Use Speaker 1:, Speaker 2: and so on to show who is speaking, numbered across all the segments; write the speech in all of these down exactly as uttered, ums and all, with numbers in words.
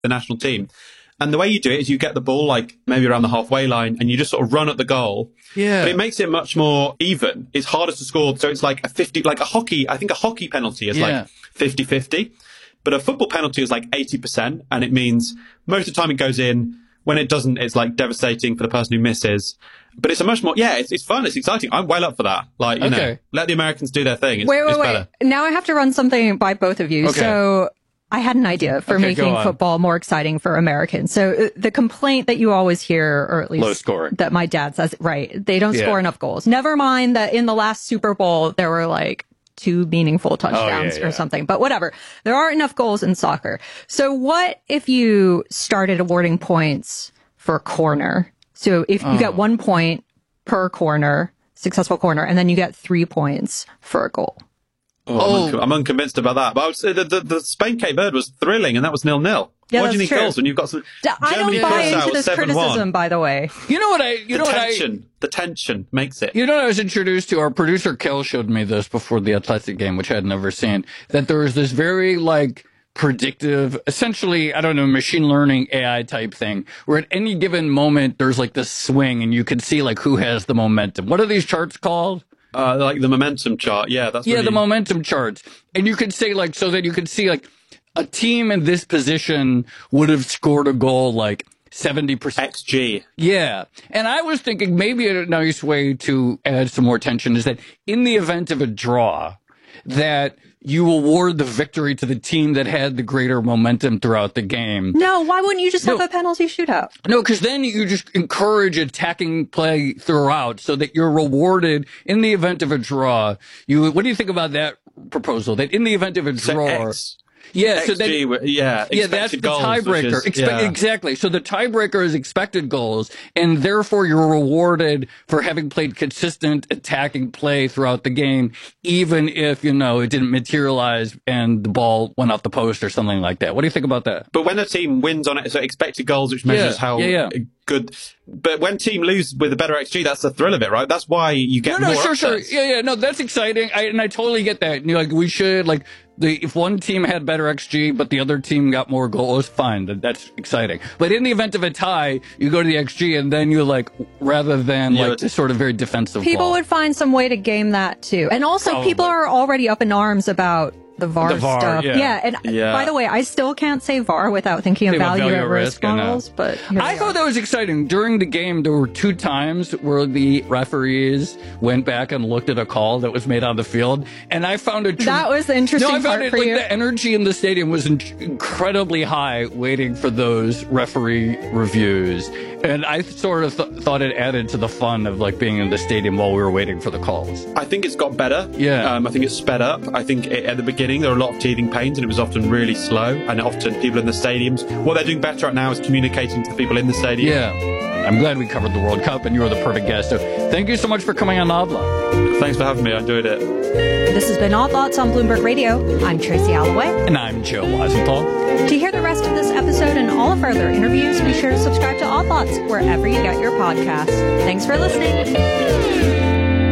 Speaker 1: the national team. And the way you do it is you get the ball like maybe around the halfway line and you just sort of run at the goal.
Speaker 2: Yeah.
Speaker 1: But it makes it much more even. It's harder to score. So it's like a fifty, like a hockey, I think a hockey penalty is
Speaker 2: yeah.
Speaker 1: like fifty-fifty. But a football penalty is like eighty percent. And it means most of the time it goes in. When it doesn't, it's like devastating for the person who misses. But it's a much more, yeah, it's, it's fun. It's exciting. I'm well up for that. Like, you
Speaker 2: okay.
Speaker 1: know, let the Americans do their thing. It's,
Speaker 3: wait, wait,
Speaker 1: it's
Speaker 3: wait.
Speaker 1: better.
Speaker 3: Now I have to run something by both of you.
Speaker 2: Okay.
Speaker 3: So I had an idea for
Speaker 2: okay,
Speaker 3: making football more exciting for Americans. So uh, the complaint that you always hear, or at least
Speaker 2: low scoring,
Speaker 3: that my dad says, right, they don't
Speaker 2: yeah.
Speaker 3: score enough goals. Never mind that in the last Super Bowl, there were like two meaningful touchdowns
Speaker 2: oh, yeah, yeah.
Speaker 3: or something. But whatever. There aren't enough goals in soccer. So what if you started awarding points for corner? So if you
Speaker 2: oh.
Speaker 3: get one point per corner, successful corner, and then you get three points for a goal.
Speaker 1: Oh,
Speaker 2: Oh.
Speaker 1: I'm, un- I'm unconvinced about that. But I would say the, the, the Spain-Cape Verde was thrilling, and that was nil-nil.
Speaker 3: Yeah,
Speaker 1: Why do you
Speaker 3: that's
Speaker 1: need
Speaker 3: true.
Speaker 1: goals when you've got some...
Speaker 3: D- I
Speaker 1: Germany
Speaker 3: don't buy
Speaker 1: Curaçao
Speaker 3: into
Speaker 1: was
Speaker 3: this
Speaker 1: seven one.
Speaker 3: criticism, by the way.
Speaker 2: You know what I? You
Speaker 1: The
Speaker 2: know what I?
Speaker 1: tension, the tension makes it.
Speaker 2: You know what I was introduced to? Our producer Kel showed me this before the Athletic game, which I had never seen. That there was this very like predictive, essentially, I don't know, machine learning A I type thing, where at any given moment there's like this swing, and you can see like who has the momentum. What are these charts called?
Speaker 1: Uh, like the momentum chart. Yeah, that's
Speaker 2: Yeah,
Speaker 1: really...
Speaker 2: the momentum charts. And you could say like, so that you could see like a team in this position would have scored a goal like seventy percent.
Speaker 1: X G.
Speaker 2: Yeah. And I was thinking maybe a nice way to add some more tension is that in the event of a draw, that you award the victory to the team that had the greater momentum throughout the game.
Speaker 3: No, why wouldn't you just have
Speaker 2: No.
Speaker 3: a penalty shootout?
Speaker 2: No, because then you just encourage attacking play throughout so that you're rewarded in the event of a draw. You, what do you think about that proposal? That in the event of a
Speaker 1: So
Speaker 2: draw,
Speaker 1: X.
Speaker 2: yeah, so
Speaker 1: X G,
Speaker 2: that,
Speaker 1: yeah,
Speaker 2: yeah, that's the
Speaker 1: expected goals,
Speaker 2: tiebreaker.
Speaker 1: which is-
Speaker 2: Expe-
Speaker 1: yeah.
Speaker 2: Exactly. So the tiebreaker is expected goals, and therefore you're rewarded for having played consistent attacking play throughout the game, even if, you know, it didn't materialize and the ball went off the post or something like that. What do you think about that?
Speaker 1: But when a team wins on it, so expected goals, which measures
Speaker 2: Yeah,
Speaker 1: how
Speaker 2: yeah, yeah.
Speaker 1: good. But when team lose with a better X G, that's the thrill of it, right? That's why you get
Speaker 2: No, no,
Speaker 1: more
Speaker 2: sure, sure.
Speaker 1: upsets.
Speaker 2: Yeah, yeah, no, that's exciting. I, and I totally get that. You know, like, we should, like, the, if one team had better X G, but the other team got more goals, fine. That, that's exciting. But in the event of a tie, you go to the X G and then you like, rather than
Speaker 1: Yeah,
Speaker 2: like
Speaker 1: but-
Speaker 2: this sort of very defensive
Speaker 3: People
Speaker 2: ball.
Speaker 3: would find some way to game that too. And also
Speaker 2: Probably.
Speaker 3: people are already up in arms about the V A R,
Speaker 2: The V A R,
Speaker 3: stuff.
Speaker 2: yeah.
Speaker 3: and
Speaker 1: Yeah.
Speaker 3: by the way, I still can't say V A R without thinking of
Speaker 2: Think about
Speaker 3: value,
Speaker 2: value
Speaker 3: at
Speaker 2: at
Speaker 3: risk
Speaker 2: risk, I know.
Speaker 3: models, but here
Speaker 2: I
Speaker 3: we
Speaker 2: thought
Speaker 3: are.
Speaker 2: that was exciting. During the game, there were two times where the referees went back and looked at a call that was made on the field, and I found it.
Speaker 3: That was the interesting
Speaker 2: no, I found
Speaker 3: part
Speaker 2: it
Speaker 3: for
Speaker 2: like
Speaker 3: you.
Speaker 2: the energy in the stadium was in- incredibly high, waiting for those referee reviews, and I sort of th- thought it added to the fun of like being in the stadium while we were waiting for the calls.
Speaker 1: I think it's got better.
Speaker 2: Yeah.
Speaker 1: Um, I think it's sped up. I think it, at the beginning there were a lot of teething pains and it was often really slow. And often people in the stadiums, what they're doing better right now is communicating to the people in the stadium.
Speaker 2: Yeah. I'm glad we covered the World Cup, and you were the perfect guest. So thank you so much for coming on Odd Lot.
Speaker 1: Thanks for having me. I enjoyed it.
Speaker 3: This has been Odd Lots on Bloomberg Radio. I'm Tracy Alloway.
Speaker 2: And I'm Joe Weisenthal.
Speaker 3: To hear the rest of this episode and all of our other interviews, be sure to subscribe to Odd Lots wherever you get your podcasts. Thanks for listening.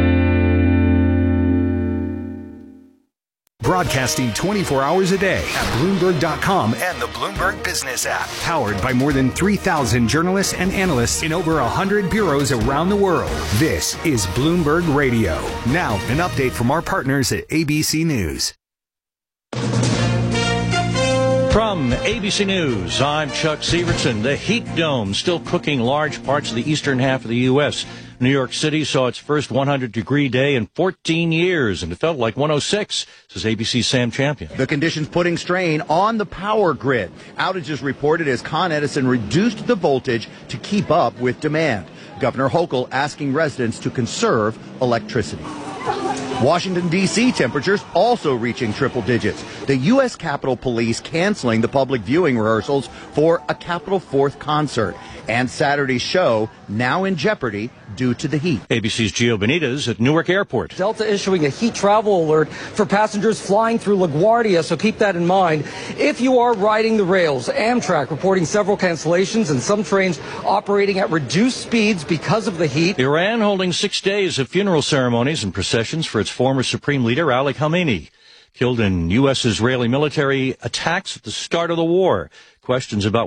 Speaker 4: Broadcasting twenty-four hours a day at Bloomberg dot com and the Bloomberg Business app. Powered by more than three thousand journalists and analysts in over one hundred bureaus around the world. This is Bloomberg Radio. Now, an update from our partners at A B C News.
Speaker 5: From A B C News, I'm Chuck Severson. The heat dome still cooking large parts of the eastern half of the U S New York City saw its first one hundred degree day in fourteen years, and it felt like one oh six, says A B C's Sam Champion.
Speaker 6: The conditions putting strain on the power grid. Outages reported as Con Edison reduced the voltage to keep up with demand. Governor Hochul asking residents to conserve electricity. Washington, D C temperatures also reaching triple digits. The U S Capitol Police canceling the public viewing rehearsals for a Capitol Fourth concert. And Saturday's show now in jeopardy due to the heat.
Speaker 5: A B C's Gio Benitez at Newark Airport.
Speaker 7: Delta issuing a heat travel alert for passengers flying through LaGuardia, so keep that in mind. If you are riding the rails, Amtrak reporting several cancellations and some trains operating at reduced speeds because of the heat.
Speaker 5: Iran holding six days of funeral ceremonies and processions for its former supreme leader, Ali Khamenei, killed in U S Israeli military attacks at the start of the war. questions about